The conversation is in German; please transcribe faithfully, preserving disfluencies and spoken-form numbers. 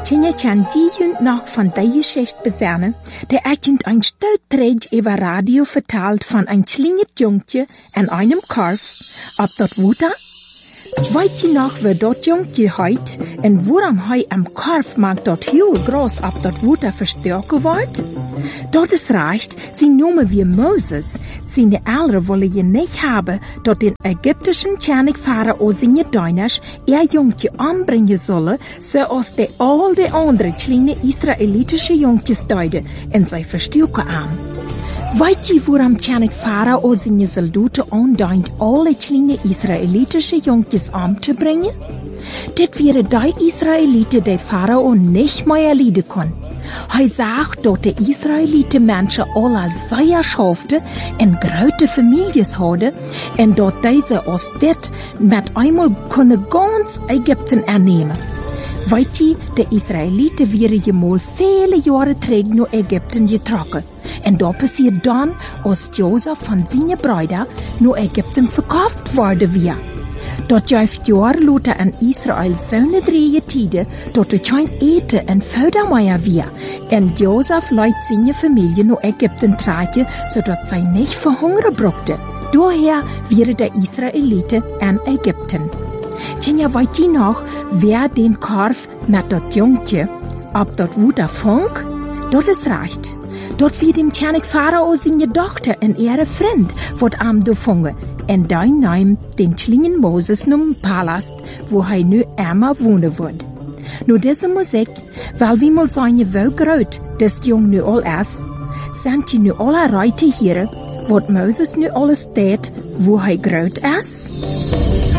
Tinja kan die junt nog van die geschicht bezinnen, der agent ein Stouttred über Radio vertelt von ein schlinget Jungtje en einem Kalf, ab dort Wuta? Weet je nog waar dat Jungtje heut en waarom hij am Kalf mag dat heel groß ab dort Wuta verstärken wordt? Dat is recht, sie noemen wie Moses. Seine Eltern wollen je nicht haben, dat den ägyptischen Tjanikfahrer seine Deiners er Jungtje anbringen sollen, zoals de al de andere kleine israelitische Jungtjes deiden en zij verstärken aan. Weet je waarom Tjanikfahrer o seine Soldaten aanduidt alle kleine israelitische Jungtjes aan te brengen? Dit wäre die Israeliten, die Pharao nicht mehr erleiden kann. Hij sagt, dat de Israeliten Menschen alle sehr schafte en grote families hadden en dat deze als dit met einmal kunnen ganz Ägypten ernehmen. Weet je, de Israeliten wären jemal viele Jahre terug naar Ägypten getrokken. En dat passiert dan als Joseph van zijn Brüder naar Ägypten verkauft worden weer. Dat juist jaar later in Israel zo'n drie tijden dat er geen eten en voeder meer weer. En Joseph leidt zijn familie naar Ägypten tragen, zodat zij niet verhungeren brauchten. Daher wären de Israeliten in Ägypten. Tja, weet je nog, wer den Kalf met dat jongtje op dat Wuta vang? Dat is recht. Dat wir dem Tjanik Pharao seine Tochter en ihre Freund wordt am gevangen. En dan nahm den Schlingen Moses zum Palast, wo hij nu immer wohnen wird. Nu diese Musik, weil wie mal seine Welt groot, des Jung nu al is, sind je nu alle Reite hier, wat Moses nu alles deed, wo hij groot is?